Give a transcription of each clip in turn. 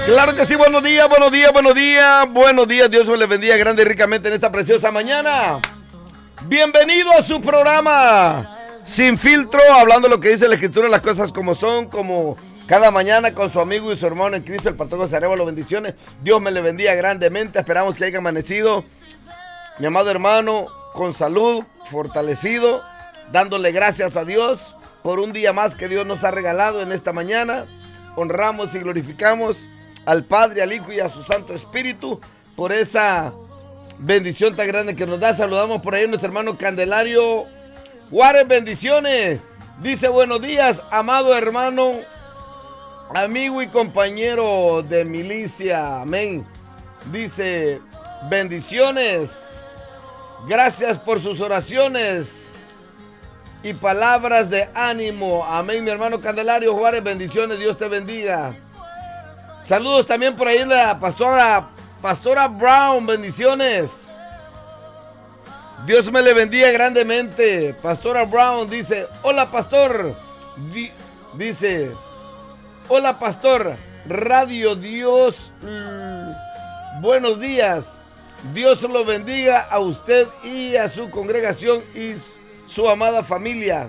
Claro que sí, buenos días, buenos días, buenos días. Buenos días, Dios me les bendiga grande y ricamente en esta preciosa mañana. Bienvenido a su programa Sin Filtro, hablando lo que dice la Escritura, las cosas como son, como cada mañana con su amigo y su hermano en Cristo, el pastor José Arevalo. Bendiciones, Dios me le bendiga grandemente. Esperamos que haya amanecido, mi amado hermano, con salud, fortalecido, dándole gracias a Dios por un día más que Dios nos ha regalado en esta mañana. Honramos y glorificamos al Padre, al Hijo y a su Santo Espíritu por esa bendición tan grande que nos da. Saludamos por ahí a nuestro hermano Candelario Juárez. Bendiciones. Dice: buenos días, amado hermano, amigo y compañero de milicia. Amén. Dice: bendiciones. Gracias por sus oraciones y palabras de ánimo. Amén, mi hermano Candelario Juárez. Bendiciones, Dios te bendiga. Saludos también por ahí a la pastora Brown. Bendiciones. Dios me le bendiga grandemente. Pastora Brown dice: hola pastor. Dice: hola pastor. Radio Dios. Buenos días. Dios lo bendiga a usted y a su congregación y su amada familia.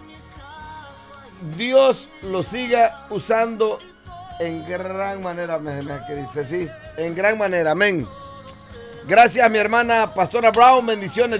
Dios lo siga usando en gran manera, que dice, sí, en gran manera, amén. Gracias, mi hermana Pastora Brown, bendiciones.